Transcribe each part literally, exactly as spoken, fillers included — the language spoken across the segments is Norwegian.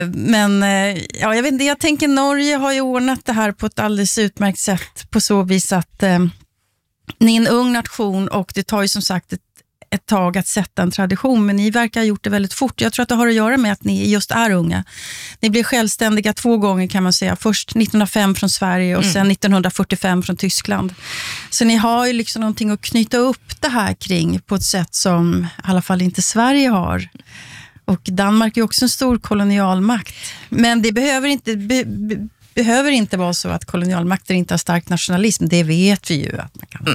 Men ja, jag vet inte, jag tänker Norge har ju ordnat det här på ett alldeles utmärkt sätt på så vis att eh, ni är en ung nation och det tar ju som sagt ett, ett tag att sätta en tradition, men ni verkar ha gjort det väldigt fort. Jag tror att det har att göra med att ni just är unga. Ni blev självständiga två gånger kan man säga. Först nittonhundrafem från Sverige och mm. sen nittonhundrafyrtiofem från Tyskland. Så ni har ju liksom någonting att knyta upp det här kring på ett sätt som i alla fall inte Sverige har. Och Danmark är också en stor kolonialmakt. Men det behöver inte, be, be, behöver inte vara så att kolonialmakter inte har stark nationalism. Det vet vi ju att man kan. Mm.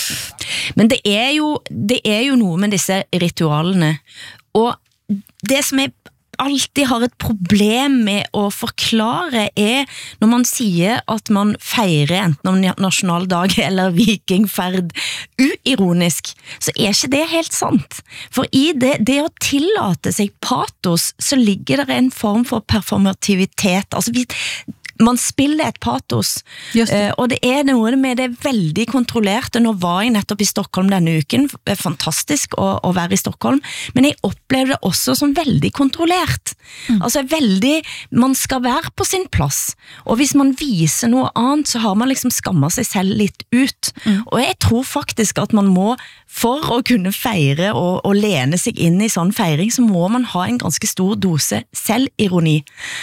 Men det är ju, det är ju nog med dessa ritualerna. Och det som är alltid har ett problem med att förklara är när man säger att man feirer enten om nationaldag eller vikingfärd uironisk, så är inte det helt sant. För i det, det att tillåta sig patos så ligger det en form för performativitet. Alltså vi man spiller et patos, uh, og det er noe med det veldig kontrollerte. Nå var jeg nettopp i Stockholm denne uken, fantastisk å, å være i Stockholm, men jeg opplevde det også som veldig kontrollert. Mm. Altså veldig, man skal være på sin plass, og hvis man viser noe annet, så har man liksom skammet seg selv litt ut. Mm. Og jeg tror faktisk at man må, for å kunne feire og, og lene seg inn i sånn feiring, så må man ha en ganske stor dose selvironi.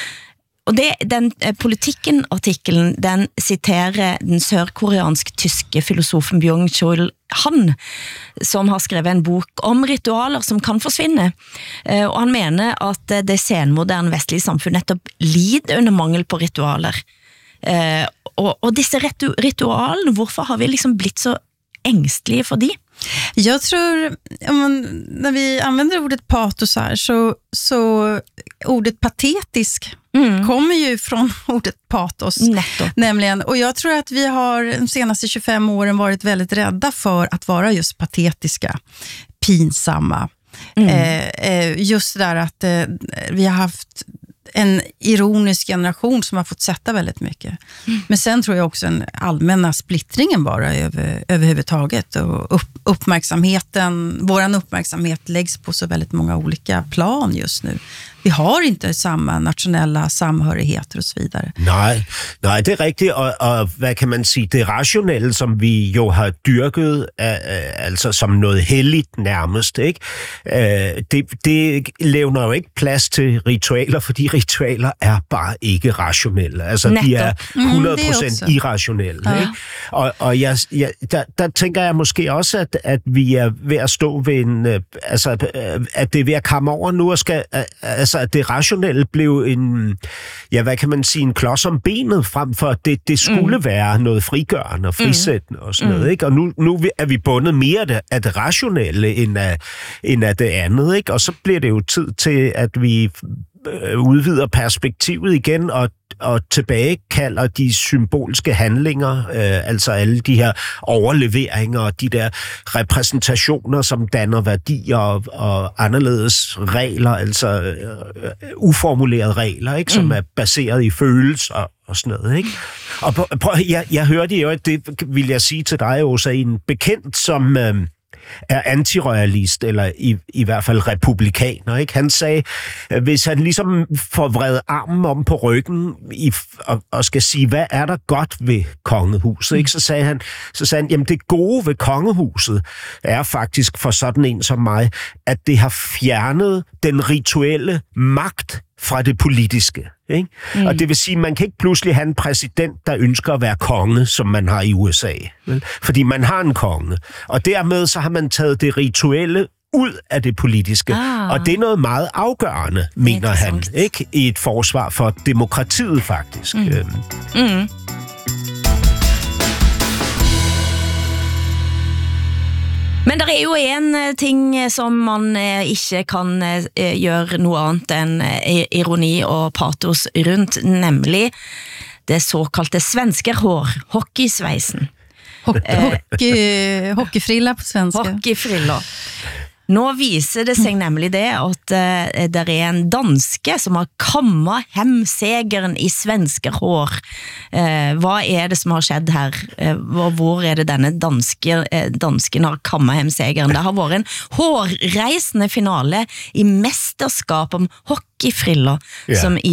Og det, den eh, politikken-artikelen, den citerer den sørkoreansk-tyske filosofen Byung-Chul Han, som har skrevet en bok om ritualer som kan forsvinne. Eh, og han mener at eh, det senmoderne vestlige samfunn nettopp lider under mangel på ritualer. Eh, og, og disse ritu ritualene, hvorfor har vi liksom blitt så ängstliga för det? Jag tror, men, när vi använder ordet patos här, så, så ordet patetisk mm. kommer ju från ordet patos. Netto. Nämligen, och jag tror att vi har de senaste tjugofem åren varit väldigt rädda för att vara just patetiska, pinsamma. Mm. Eh, eh, just det där att eh, vi har haft en ironisk generation som har fått sätta väldigt mycket. Mm. Men sen tror jag också en allmänna splittringen bara över, överhuvudtaget. Och upp, uppmärksamheten, våran uppmärksamhet läggs på så väldigt många olika plan just nu. Vi har inte samma nationella samhörigheter och så vidare. Nej, nej, det är riktigt. Och, och vad kan man säga, det rationella som vi ju har dyrket, äh, alltså som något heligt närmast, ikke? Äh, det, det lämnar ju inte plats till ritualer, för de ritualer är bara inte rationella. Alltså Netto. De är hundra procent mm, irrationella. Ja. Och, och jag, jag, där, där tänker jag måske också att, att vi är vid att stå vid en, alltså att det är vid att komma över nu och ska, alltså at det rationelle blev en, ja, hvad kan man sige, en klods om benet frem for, at det, det skulle mm. være noget frigørende og frisættende og sådan mm. noget, ikke? Og nu, nu er vi bundet mere af det rationelle end af, end af det andet, ikke? Og så bliver det jo tid til, at vi udvider perspektivet igen og og tilbagekalder de symbolske handlinger, øh, altså alle de her overleveringer og de der repræsentationer, som danner værdier og, og anderledes regler, altså øh, uformulerede regler, ikke, som mm. er baseret i følelser og sådan noget, ikke? Og prøv, jeg, jeg hørte jo, at det vil jeg sige til dig, Åsa, en bekendt, som øh, er antiroyalist, eller i, i hvert fald republikaner, ikke? Han sagde, hvis han ligesom får vredet armen om på ryggen i, og, og skal sige, hvad er der godt ved kongehuset, ikke? Så sagde han, så sagde han, jamen det gode ved kongehuset er faktisk for sådan en som mig, at det har fjernet den rituelle magt fra det politiske. Ikke? Mm. Og det vil sige, at man kan ikke pludselig have en præsident, der ønsker at være konge, som man har i U S A. Vel? Fordi man har en konge. Og dermed så har man taget det rituelle ud af det politiske. Ah. Og det er noget meget afgørende, mener han, ikke? I et forsvar for demokratiet, faktisk. Mm. Mm. Men det er jo en ting som man ikke kan gjøre noe annet enn ironi og patos rundt, nemlig det såkalte svenskerhår, hockeysveisen. Hockey, hockeyfrilla på svenska. Hockeyfrilla. Nå viser det seg nemlig det at uh, det er en danske som har kammet hem segeren i svenske hår. Uh, hva er det som har skjedd her? Uh, hvor er det denne danske, uh, dansken har kammet hem segeren? Det har vært en hårreisende finale i mesterskap om hockeyfriller, yeah. som i